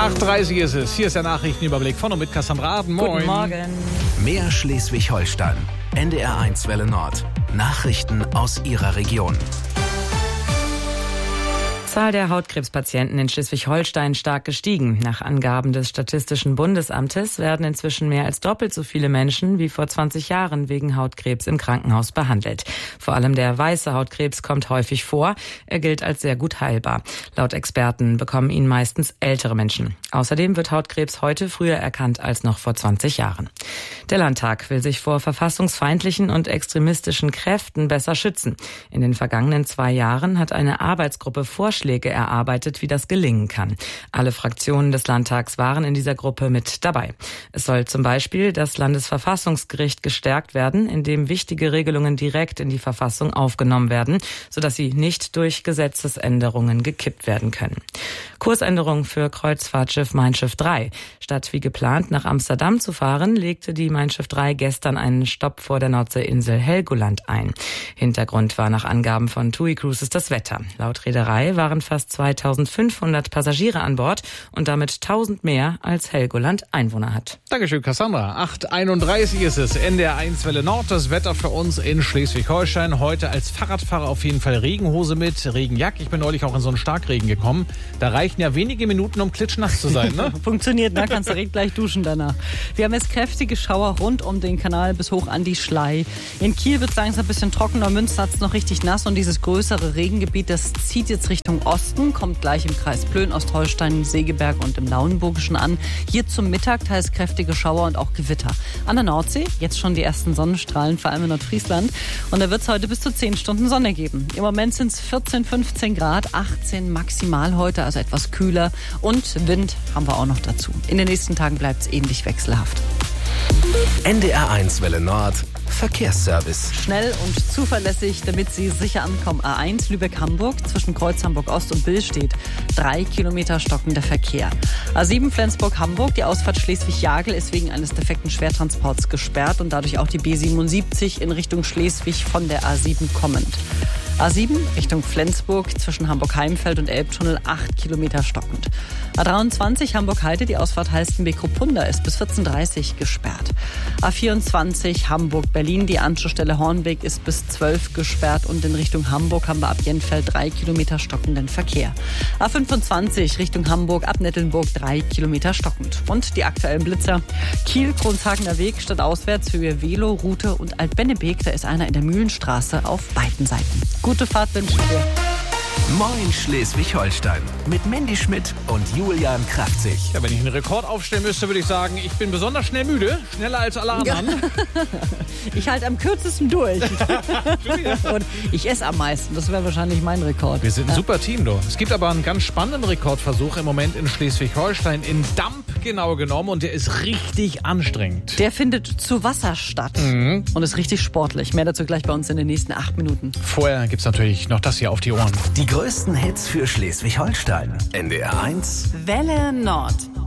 8:30 ist es. Hier ist der Nachrichtenüberblick von und mit Cassandra Aden. Moin. Guten Morgen. Mehr Schleswig-Holstein. NDR1 Welle Nord. Nachrichten aus Ihrer Region. Die Zahl der Hautkrebspatienten in Schleswig-Holstein stark gestiegen. Nach Angaben des Statistischen Bundesamtes werden inzwischen mehr als doppelt so viele Menschen wie vor 20 Jahren wegen Hautkrebs im Krankenhaus behandelt. Vor allem der weiße Hautkrebs kommt häufig vor. Er gilt als sehr gut heilbar. Laut Experten bekommen ihn meistens ältere Menschen. Außerdem wird Hautkrebs heute früher erkannt als noch vor 20 Jahren. Der Landtag will sich vor verfassungsfeindlichen und extremistischen Kräften besser schützen. In den vergangenen 2 Jahren hat eine Arbeitsgruppe Vorschläge erarbeitet, wie das gelingen kann. Alle Fraktionen des Landtags waren in dieser Gruppe mit dabei. Es soll zum Beispiel das Landesverfassungsgericht gestärkt werden, indem wichtige Regelungen direkt in die Verfassung aufgenommen werden, sodass sie nicht durch Gesetzesänderungen gekippt werden können. Kursänderung für Kreuzfahrtschiff Mein Schiff 3. Statt wie geplant nach Amsterdam zu fahren, legte die Mein Schiff 3 gestern einen Stopp vor der Nordseeinsel Helgoland ein. Hintergrund war nach Angaben von TUI Cruises das Wetter. Laut Reederei waren fast 2500 Passagiere an Bord und damit 1000 mehr als Helgoland Einwohner hat. Dankeschön, Cassandra. 8:31 ist es. NDR1 Welle Nord. Das Wetter für uns in Schleswig-Holstein. Heute als Fahrradfahrer auf jeden Fall Regenhose mit, Regenjacke. Ich bin neulich auch in so einen Starkregen gekommen. Da reichen ja wenige Minuten, um klitschnass zu sein, ne? Funktioniert, ne? Kannst direkt gleich duschen danach. Wir haben jetzt kräftige Schauer rund um den Kanal bis hoch an die Schlei. In Kiel wird es langsam ein bisschen trockener, Münster hat es noch richtig nass und dieses größere Regengebiet, das zieht jetzt Richtung Osten, kommt gleich im Kreis Plön, Ostholstein, Segeberg und im Lauenburgischen an. Hier zum Mittag teils kräftige Schauer und auch Gewitter. An der Nordsee jetzt schon die ersten Sonnenstrahlen, vor allem in Nordfriesland. Und da wird es heute bis zu 10 Stunden Sonne geben. Im Moment sind es 14, 15 Grad, 18 maximal heute, also etwas kühler. Und Wind haben wir auch noch dazu. In den nächsten Tagen bleibt es ähnlich wechselhaft. NDR1 Welle Nord. Verkehrsservice. Schnell und zuverlässig, damit Sie sicher ankommen. A1 Lübeck-Hamburg zwischen Kreuz Hamburg-Ost und Bill steht 3 Kilometer stockender Verkehr. A7 Flensburg-Hamburg, die Ausfahrt Schleswig-Jagel ist wegen eines defekten Schwertransports gesperrt und dadurch auch die B77 in Richtung Schleswig von der A7 kommend. A7 Richtung Flensburg zwischen Hamburg-Heimfeld und Elbtunnel 8 Kilometer stockend. A23 Hamburg-Heide, die Ausfahrt Halstenbek-Ruppunda ist bis 14:30 gesperrt. A24 Hamburg-Berlin, die Anschlussstelle Hornbeck ist bis 12 gesperrt und in Richtung Hamburg haben wir ab Jenfeld 3 Kilometer stockenden Verkehr. A25 Richtung Hamburg ab Nettelnburg 3 Kilometer stockend. Und die aktuellen Blitzer. Kiel, Kronshagener Weg statt auswärts für Velo, Route und Altbennebeek, da ist einer in der Mühlenstraße auf beiden Seiten. Gute Fahrt wünschen wir. Moin Schleswig-Holstein. Mit Mandy Schmidt und Julian Kraftzig. Ja, wenn ich einen Rekord aufstellen müsste, würde ich sagen, ich bin besonders schnell müde. Schneller als alle anderen. Ich halte am kürzesten durch. Und ich esse am meisten. Das wäre wahrscheinlich mein Rekord. Wir sind ein super Team, du. Es gibt aber einen ganz spannenden Rekordversuch im Moment in Schleswig-Holstein. In Damp genau genommen. Und der ist richtig anstrengend. Der findet zu Wasser statt. Und ist richtig sportlich. Mehr dazu gleich bei uns in den nächsten 8 Minuten. Vorher gibt's natürlich noch das hier auf die Ohren. Die größten Hits für Schleswig-Holstein. NDR1 Welle Nord.